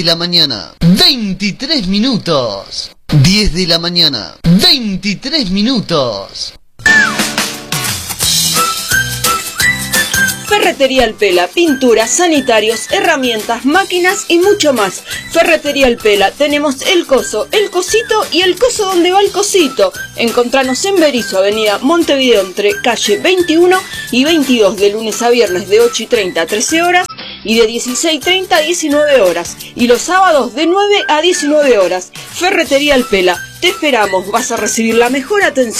de la mañana, 23 minutos. 10 de la mañana, 23 minutos. Ferretería El Pela, pinturas, sanitarios, herramientas, máquinas y mucho más. Ferretería El Pela, tenemos el coso, el cosito y el coso donde va el cosito. Encontranos en Berisso, avenida Montevideo, entre calle 21 y 22, de lunes a viernes de 8:30 a 13 horas y de 16:30 a 19 horas. Y los sábados de 9 a 19 horas. Ferretería El Pela, te esperamos, vas a recibir la mejor atención.